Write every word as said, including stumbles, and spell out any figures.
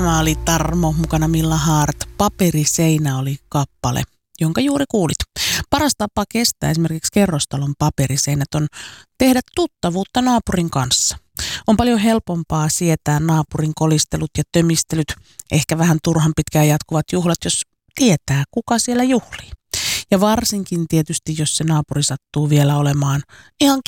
Tämä oli Tarmo, mukana Milla Haart. Paperiseinä oli kappale, jonka juuri kuulit. Paras tapa kestää esimerkiksi kerrostalon paperiseinät on tehdä tuttavuutta naapurin kanssa. On paljon helpompaa sietää naapurin kolistelut ja tömistelyt, ehkä vähän turhan pitkään jatkuvat juhlat, jos tietää, kuka siellä juhlii. Ja varsinkin tietysti, jos se naapuri sattuu vielä olemaan ihan